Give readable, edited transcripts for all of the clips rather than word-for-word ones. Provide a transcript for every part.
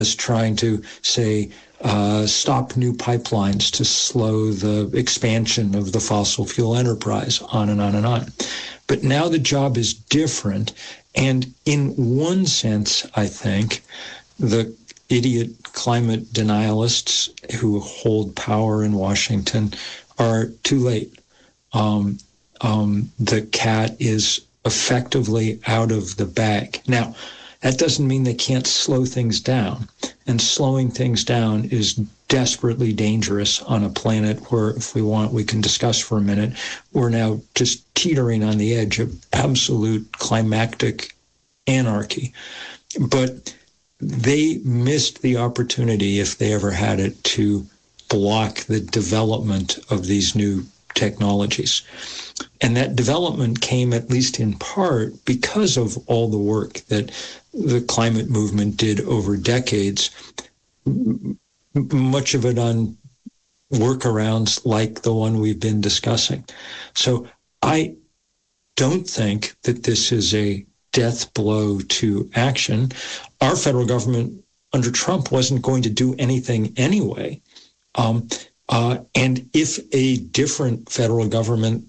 is trying to say, stop new pipelines to slow the expansion of the fossil fuel enterprise, on and on and on. But now the job is different. And in one sense, I think, the idiot climate denialists who hold power in Washington are too late. The cat is effectively out of the bag. Now, that doesn't mean they can't slow things down. And slowing things down is desperately dangerous on a planet where, if we want, we can discuss for a minute, we're now just teetering on the edge of absolute climactic anarchy. But they missed the opportunity, if they ever had it, to block the development of these new technologies. And that development came, at least in part, because of all the work that the climate movement did over decades, much of it on workarounds like the one we've been discussing. So I don't think that this is a death blow to action. Our federal government under Trump wasn't going to do anything anyway. And if a different federal government,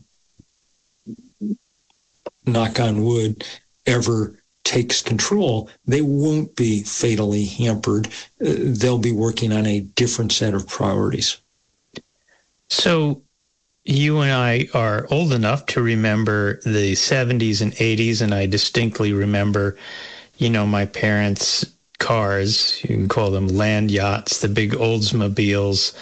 knock on wood, ever takes control, they won't be fatally hampered. They'll be working on a different set of priorities. So you and I are old enough to remember the 70s and 80s, and I distinctly remember, my parents' cars, you can call them land yachts, the big Oldsmobiles,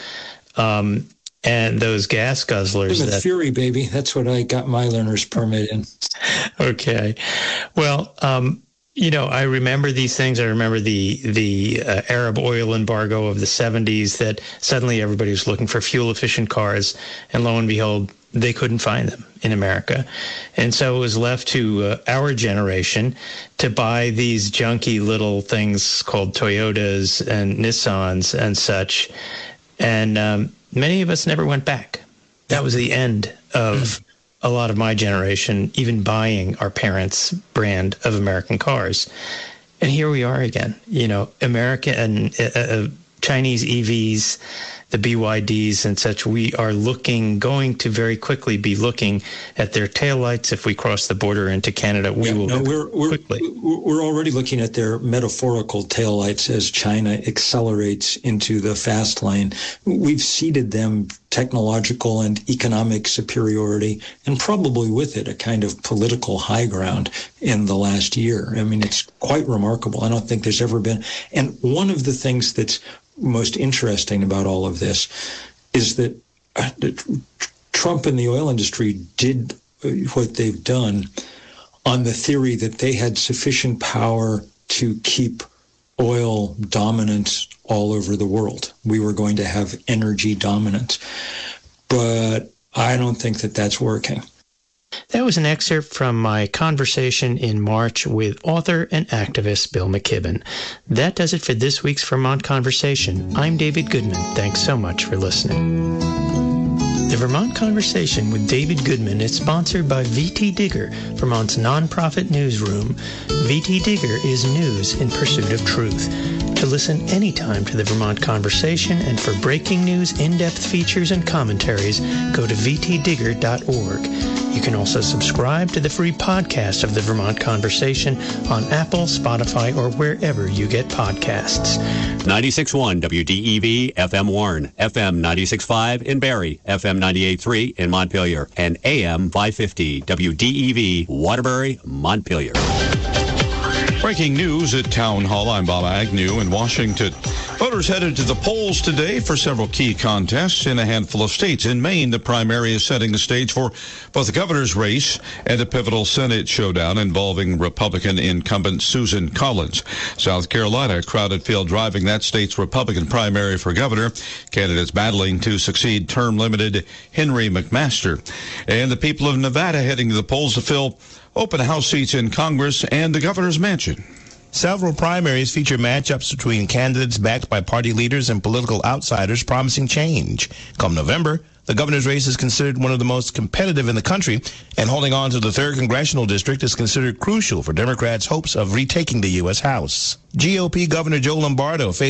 and those gas guzzlers. Plymouth Fury, baby. That's what I got my learner's permit in. Okay. Well, I remember these things. I remember the Arab oil embargo of the 70s, that suddenly everybody was looking for fuel-efficient cars, and lo and behold, they couldn't find them in America. And so it was left to our generation to buy these junky little things called Toyotas and Nissans and such. And many of us never went back. That was the end of a lot of my generation, even buying our parents' brand of American cars. And here we are again, American and Chinese EVs, the BYDs and such. We are going to very quickly be looking at their taillights. If we cross the border into Canada, we're already looking at their metaphorical taillights as China accelerates into the fast lane. We've ceded them technological and economic superiority, and probably with it a kind of political high ground in the last year. I mean, it's quite remarkable. I don't think there's ever been. And one of the things that's most interesting about all of this is that Trump and the oil industry did what they've done on the theory that they had sufficient power to keep oil dominance all over the world. We were going to have energy dominance. But I don't think that that's working. That was an excerpt from my conversation in March with author and activist Bill McKibben. That does it for this week's Vermont Conversation. I'm David Goodman. Thanks so much for listening. The Vermont Conversation with David Goodman is sponsored by VT Digger, Vermont's nonprofit newsroom. VT Digger is news in pursuit of truth. To listen anytime to the Vermont Conversation and for breaking news, in-depth features, and commentaries, go to vtdigger.org. You can also subscribe to the free podcast of the Vermont Conversation on Apple, Spotify, or wherever you get podcasts. 96.1 WDEV FM Warren, FM 96.5 in Barrie, FM 98.3 in Montpelier, and AM 550 WDEV Waterbury, Montpelier. Breaking news at Town Hall. I'm Bob Agnew in Washington. Voters headed to the polls today for several key contests in a handful of states. In Maine, the primary is setting the stage for both the governor's race and a pivotal Senate showdown involving Republican incumbent Susan Collins. South Carolina, a crowded field driving that state's Republican primary for governor. Candidates battling to succeed term-limited Henry McMaster. And the people of Nevada heading to the polls to fill open House seats in Congress and the governor's mansion. Several primaries feature matchups between candidates backed by party leaders and political outsiders promising change. Come November, The governor's race is considered one of the most competitive in the country, and holding on to the 3rd Congressional District is considered crucial for Democrats' hopes of retaking the U.S. House. GOP Governor Joe Lombardo